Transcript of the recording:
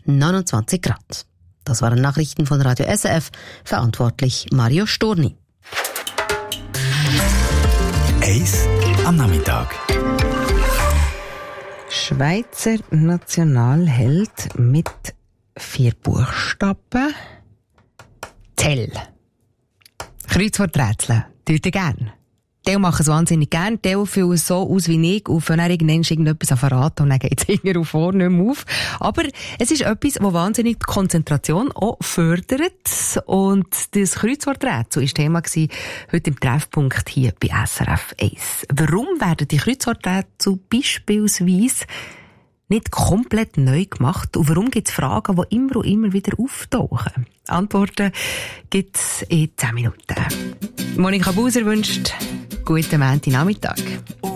29 Grad. Das waren Nachrichten von Radio SRF, verantwortlich Mario Storni. 1 am Nachmittag. Schweizer Nationalheld mit 4 Buchstaben. Tell. Kreuzworträtsel. Tut ihr gern? Die machen es wahnsinnig gern, die füllen es so aus wie ich und dann irgendwann irgendetwas verraten und dann geht es hinten und vorne nicht mehr auf. Aber es ist etwas, das wahnsinnig die Konzentration auch fördert. Und das Kreuzworträtsel war Thema heute im Treffpunkt hier bei SRF 1. Warum werden die Kreuzworträtsel beispielsweise nicht komplett neu gemacht? Und warum gibt es Fragen, die immer und immer wieder auftauchen? Antworten gibt es in 10 Minuten. Monika Buser wünscht guten Montagnachmittag.